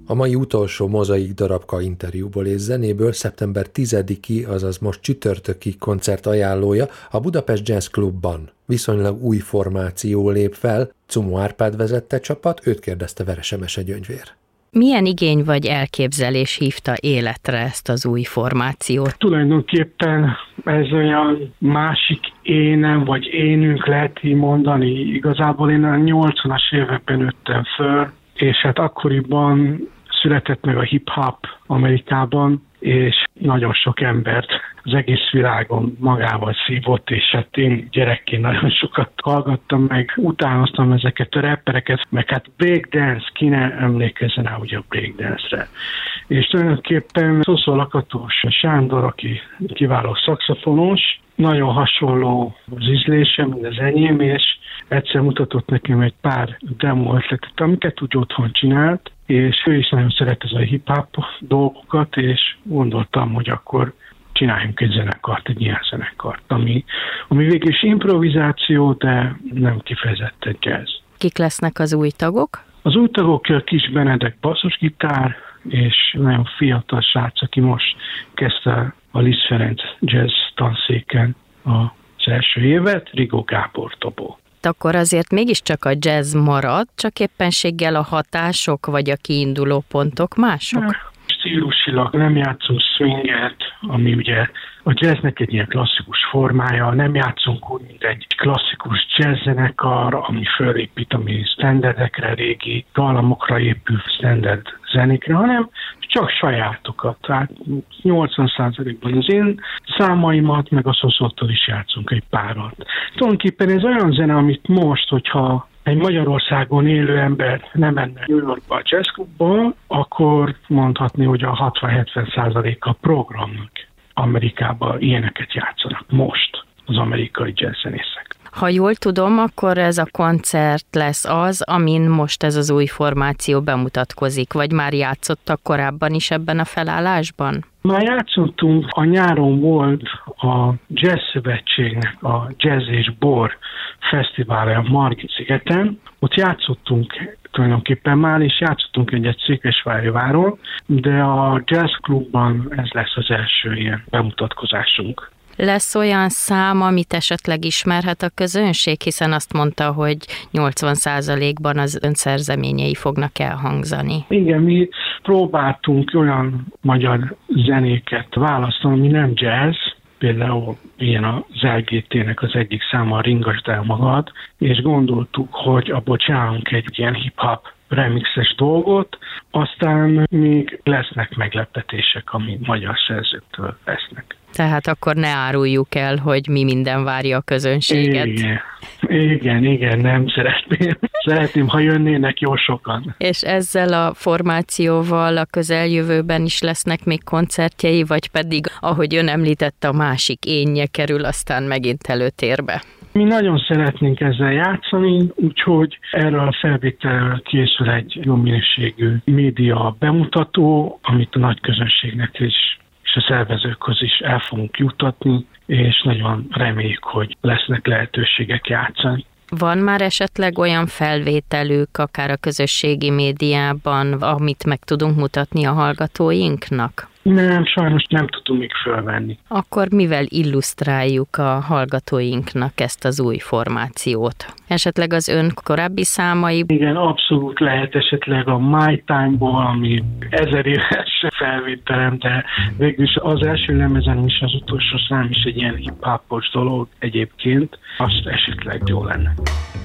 A mai utolsó Mozaik darabka interjúból és zenéből szeptember 10-i, azaz most csütörtöki koncert ajánlója a Budapest Jazz Clubban. Viszonylag új formáció lép fel, Cumó Árpád vezette csapat, őt kérdezte Veres Emese Gyöngyvér. Milyen igény vagy elképzelés hívta életre ezt az új formációt? Tulajdonképpen ez olyan másik énem, vagy énünk lehet így mondani. Igazából én a 80-as években nőttem föl, és hát akkoriban született meg a hip-hop Amerikában, és nagyon sok embert az egész világon magával szívott, és hát én gyerekként nagyon sokat hallgattam meg, utánoztam ezeket a rappereket, meg hát breakdance, ki ne emlékezzen rá ugye a breakdance-re. És tulajdonképpen Szoszó Lakatos Sándor, aki kiváló szaxofonos, nagyon hasonló az ízlése, mint az enyém, és egyszer mutatott nekem egy pár demo ötletet, amiket úgy otthon csinált, és ő is nagyon szeret ez a hip-hop dolgokat, és gondoltam, hogy akkor csináljunk egy zenekart, egy ilyen zenekart, ami végül is improvizáció, de nem kifejezetten jazz. Kik lesznek az új tagok? Az új tagok Kis Benedek basszusgitár, és nagyon fiatal srác, aki most kezdte a Liszt Ferenc jazz tanszéken az első évet, Rigó Gábor dobó. Akkor azért mégiscsak a jazz marad, csak éppenséggel a hatások vagy a kiinduló pontok mások? Stílusilag nem játszunk swinget, ami ugye a jazznek egy ilyen klasszikus formája, nem játszunk úgy, mint egy klasszikus jazzzenekar, ami fölépít, ami standardekre, régi dallamokra épül, standard zenékre, hanem csak sajátokat. Tehát 80%-ban az én számaimat, meg a Szoszótól is játszunk egy párat. Tulajdonképpen ez olyan zene, amit most, hogyha egy Magyarországon élő ember nem menne New Yorkba a jazzklubba, akkor mondhatni, hogy a 60-70%-a programnak Amerikában ilyeneket játszanak most az amerikai jazzzenészek. Ha jól tudom, akkor ez a koncert lesz az, amin most ez az új formáció bemutatkozik, vagy már játszottak korábban is ebben a felállásban? Már játszottunk, a nyáron volt a Jazz Szövetségnek a Jazz és Bor fesztiválja a Margit-szigeten. Ott játszottunk tulajdonképpen már, és játszottunk egyet Székesfehérváron, de a Jazz Clubban ez lesz az első ilyen bemutatkozásunk. Lesz olyan szám, amit esetleg ismerhet a közönség, hiszen azt mondta, hogy 80%-ban az ön szerzeményei fognak elhangzani. Igen, mi próbáltunk olyan magyar zenéket választani, ami nem jazz, például ilyen az LGT-nek az egyik száma a Ringasd el magad, és gondoltuk, hogy abból csinálunk egy ilyen hip-hop remixes dolgot, aztán még lesznek meglepetések, ami magyar szerzőktől lesznek. Tehát akkor ne áruljuk el, hogy mi minden várja a közönséget. Igen, nem szeretném. Szeretném, ha jönnének jó sokan. És ezzel a formációval a közeljövőben is lesznek még koncertjei, vagy pedig, ahogy ön említette, a másik énje kerül aztán megint előtérbe? Mi nagyon szeretnénk ezzel játszani, úgyhogy erről a felvételről készül egy jó minőségű média bemutató, amit a nagy közönségnek is és a szervezőkhöz is el fogunk juttatni, és nagyon reméljük, hogy lesznek lehetőségek játszani. Van már esetleg olyan felvételük, akár a közösségi médiában, amit meg tudunk mutatni a hallgatóinknak? Nem, sajnos nem tudunk még fölvenni. Akkor mivel illusztráljuk a hallgatóinknak ezt az új formációt? Esetleg az ön korábbi számai? Igen, abszolút lehet esetleg a My Time-ból, ami 1000 éves felvételem, de végülis az első lemezen is, az utolsó szám is egy ilyen hip-hopos dolog egyébként, azt esetleg jó lenne.